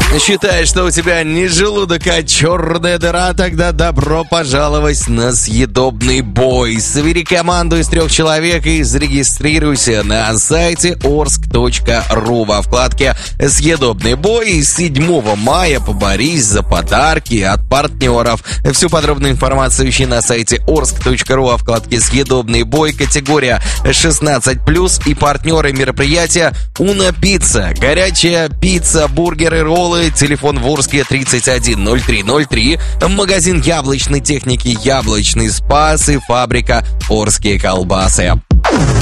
Считаешь, что у тебя не желудок, а черная дыра? Тогда добро пожаловать на съедобный бой. Собери команду из 3 человек и зарегистрируйся на сайте orsk.ru во вкладке «Съедобный бой». 7 мая поборись за подарки от партнеров. Всю подробную информацию ищи на сайте orsk.ru во вкладке «Съедобный бой». Категория 16+, и партнеры мероприятия Уна Пицца. Горячая пицца, бургеры, роллы. Телефон в Орске 310303. Магазин яблочной техники «Яблочный спас» и фабрика «Орские колбасы».